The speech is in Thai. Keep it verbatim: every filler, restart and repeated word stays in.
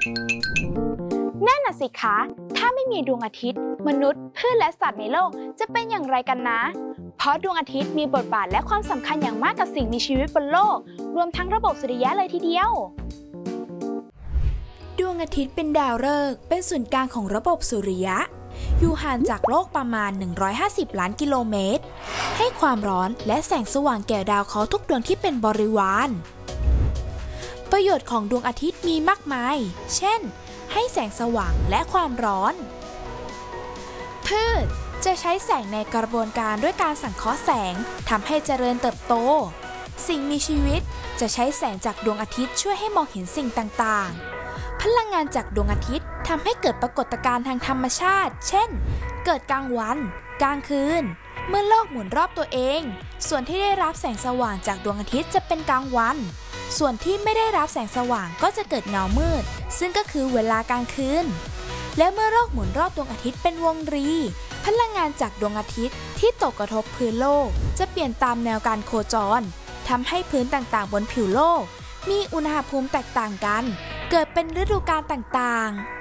นั่นน่ะสิคะถ้าไม่มีดวงอาทิตย์มนุษย์พืชและสัตว์ในโลกจะเป็นอย่างไรกันนะเพราะดวงอาทิตย์มีบทบาทและความสำคัญอย่างมากกับสิ่งมีชีวิตบนโลกรวมทั้งระบบสุริยะเลยทีเดียวดวงอาทิตย์เป็นดาวฤกษ์เป็นศูนย์กลางของระบบสุริยะอยู่ห่างจากโลกประมาณหนึ่งร้อยห้าสิบล้านกิโลเมตรให้ความร้อนและแสงสว่างแก่ดาวเคราะห์ทุกดวงที่เป็นบริวารประโยชน์ของดวงอาทิตย์มีมากมายเช่นให้แสงสว่างและความร้อนพืชจะใช้แสงในกระบวนการด้วยการสังเคราะห์แสงทำให้เจริญเติบโตสิ่งมีชีวิตจะใช้แสงจากดวงอาทิตย์ช่วยให้มองเห็นสิ่งต่างๆพลังงานจากดวงอาทิตย์ทำให้เกิดปรากฏการณ์ทางธรรมชาติเช่นเกิดกลางวันกลางคืนเมื่อโลกหมุนรอบตัวเองส่วนที่ได้รับแสงสว่างจากดวงอาทิตย์จะเป็นกลางวันส่วนที่ไม่ได้รับแสงสว่างก็จะเกิดเงามืดซึ่งก็คือเวลากลางคืนและเมื่อโลกหมุนรอบดวงอาทิตย์เป็นวงรีพลังงานจากดวงอาทิตย์ที่ตกกระทบพื้นโลกจะเปลี่ยนตามแนวการโคจรทำให้พื้นต่างๆบนผิวโลกมีอุณหภูมิแตกต่างกันเกิดเป็นฤดูกาลต่างๆ